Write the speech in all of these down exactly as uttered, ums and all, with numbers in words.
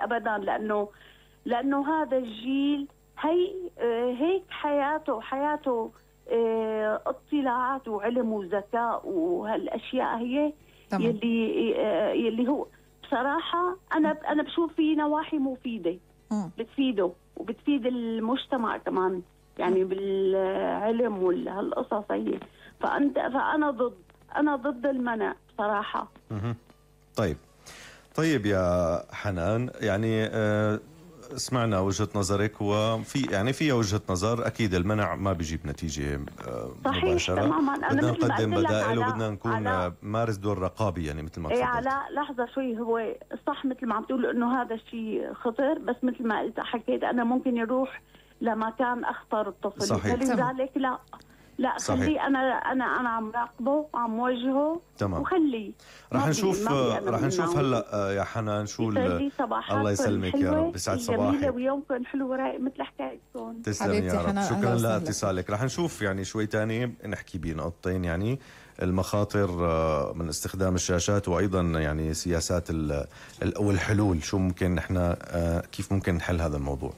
ابدا، لانه لانه هذا الجيل هي هيك حياته حياته اه اطلاعات وعلم وذكاء وهالاشياء هي تمام. يلي اه يلي هو بصراحه انا انا بشوف في نواحي مفيده م. بتفيده وبتفيد المجتمع كمان، يعني بالعلم وهالقصص هي. فانت فانا ضد انا ضد المنع بصراحه. طيب طيب يا حنان، يعني آه سمعنا وجهة نظرك، وفي يعني فيها وجهة نظر. أكيد المنع ما بيجيب نتيجة صحيح مباشرة. تماما. أنا بدنا مثل ما نقدم قلت لك بدائل على وبدنا نكون على مارس دور رقابي، يعني مثل ما ايه تفضلت. على لحظة شوي، هو صح مثل ما عم تقول إنه هذا الشيء خطر، بس مثل ما قلت حكيت أنا ممكن يروح لمكان أخطر الطفل. صحيح. فلذلك لا لا صحيح. خليه، أنا أنا أنا عم راقبه وعم وجهه. تمام. وخليه رح نشوف رح نشوف هلا يا حنان شو الله يسلمك يا رب. يسعد صباحك ويومكم حلو ورايق مثل حكايتكم. تسلم يا رب. شكرا لاتصالك. رح نشوف يعني شوي تاني نحكي بنقطتين، يعني المخاطر من استخدام الشاشات، وايضا يعني سياسات او الحلول، شو ممكن نحن كيف ممكن نحل هذا الموضوع.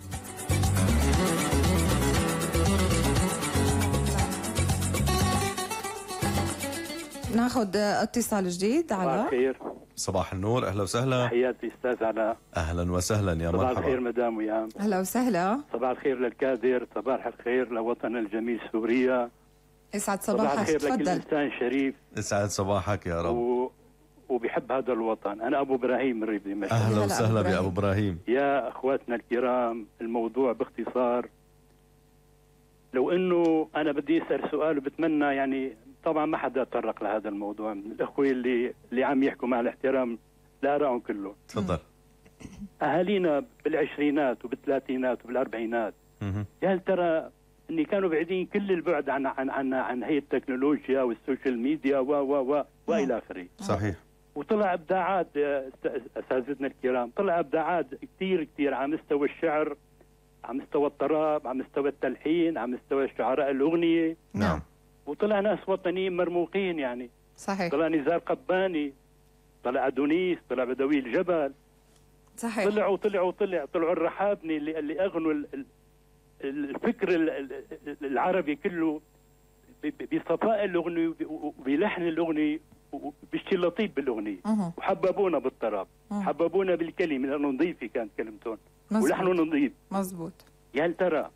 ناخذ اتصال جديد. على صباح الخير. صباح النور، اهلا وسهلا. تحياتي استاذ علاء. اهلا وسهلا يا مرحبا. صباح الخير مدام ويام. اهلا وسهلا. صباح الخير للكادر، صباح الخير لوطن الجميل سوريا. يسعد صباحك. صباح الخير تفضل. لكل انسان شريف يسعد صباحك يا رب. و... وبيحب هذا الوطن. انا ابو ابراهيم من ريف دمشق. اهلا وسهلا بابو ابراهيم. يا اخواتنا الكرام، الموضوع باختصار، لو انه انا بدي اسال سؤال وبتمنى يعني طبعا ما حدا تطرق لهذا الموضوع من الاخوه اللي اللي عم يحكوا مع الاحترام لارائهم كله. تفضل. اهالينا بالعشرينات وبالثلاثينات وبالاربعينات، يا هل ترى اني كانوا بعيدين كل البعد عن عن عن عن هي التكنولوجيا والسوشيال ميديا و و و والى اخره. صحيح. وطلع ابداعات اساتذتنا الكرام، طلع ابداعات كثير كثير على مستوى الشعر، على مستوى الطراب، على مستوى التلحين، على مستوى شعراء الاغنيه. نعم. وطلع ناس وطنيين مرموقين يعني. صحيح. طلع نزار قباني، طلع ادونيس، طلع بدوي الجبل. صحيح. طلعوا وطلعوا وطلع طلعوا الرحابني اللي اللي اغنوا الفكر العربي كله بصفاء الاغنيه وبلحن الاغنيه وبشي لطيف بالاغنيه. وحببونا بالطرب، حببونا بالكلمه لانه نظيفه كانت كلمتهم ولحنه نظيف. مزبوط. يا هل ترى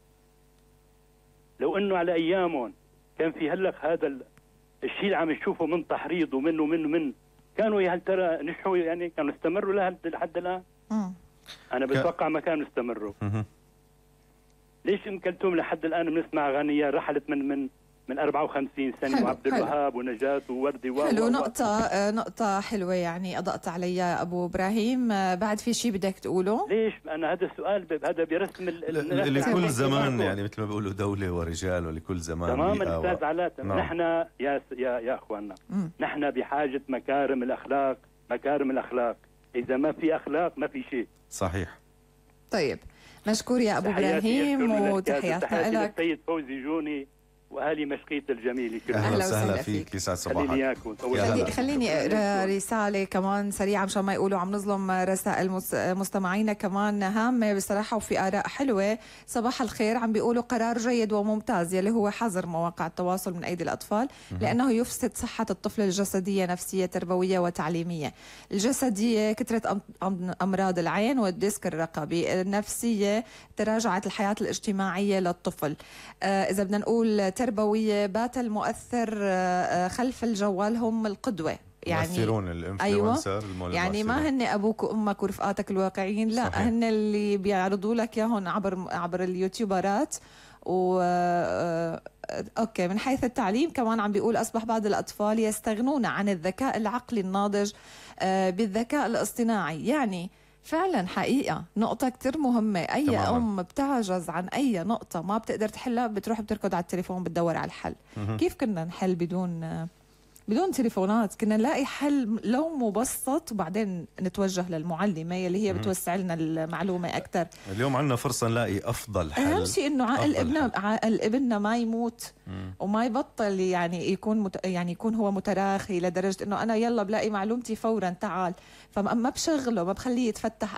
لو انه على ايامهم كان في هلق هذا الشيء اللي عم نشوفه من تحريض ومن ومن ومن كانوا يا هل ترى نجحوا، يعني كانوا استمروا لحد الان؟ مم. انا بتوقع ما كانوا استمروا. مم. ليش ام كلثوم لحد الان بنسمع اغانيها رحلت من من من أربعة وخمسين سنه، وعبد الوهاب ونجاة ووردي و حلو. نقطة نقطة حلوة يعني أضأت عليها أبو إبراهيم. بعد في شيء بدك تقوله؟ ليش؟ أنا هذا السؤال هذا برسم لكل زمان، يعني مثل ما بيقولوا دولة ورجال، ولكل زمان تماما أستاذ علاء. نحن يا يا يا أخواننا، نحن بحاجة مكارم الأخلاق، مكارم الأخلاق. إذا ما في أخلاق ما في شيء. صحيح. طيب مشكور يا أبو إبراهيم، وتحياتنا لك. السيد فوزي جوني واهالي مشقيت الجميله كلها. اهلا وسهلا فيك. يسعد صباحك. خليني خليني اقرا رساله كمان سريعه مشان ما يقولوا عم نظلم رسائل مستمعينا كمان هامه بصراحه وفي اراء حلوه. صباح الخير، عم بيقولوا قرار جيد وممتاز يلي هو حظر مواقع التواصل من ايدي الاطفال لانه يفسد صحه الطفل الجسديه نفسيه تربويه وتعليميه. الجسديه كثره امراض العين والديسك الرقبي، النفسيه تراجعت الحياه الاجتماعيه للطفل. آه اذا بدنا نقول تربوية، بات المؤثر خلف الجوال هم القدوة، يعني مؤثرون الانفلونسر. أيوة. يعني ما هن ابوك وامك ورفقاتك الواقعيين، لا صحيح. هن اللي بيعرضوا لك اياهم عبر عبر اليوتيوبرات. و اوكي، من حيث التعليم كمان عم بيقول اصبح بعض الاطفال يستغنون عن الذكاء العقلي الناضج بالذكاء الاصطناعي. يعني فعلا حقيقة نقطة كتير مهمة. أي تماما. أم بتعجز عن أي نقطة ما بتقدر تحلها بتروح بتركض على التليفون بتدور على الحل. مه. كيف كنا نحل بدون بدون تليفونات؟ كنا نلاقي حل لو مبسط وبعدين نتوجه للمعلمة اللي هي بتوسع لنا المعلومة أكتر. اليوم عندنا فرصة نلاقي أفضل حل. أهم شيء إنه عقل ابننا عقل ابننا ما يموت. مم. وما يبطل يعني يكون مت... يعني يكون هو متراخي لدرجة إنه أنا يلا بلاقي معلومتي فورا تعال، فما بشغله ما بخليه يتفتح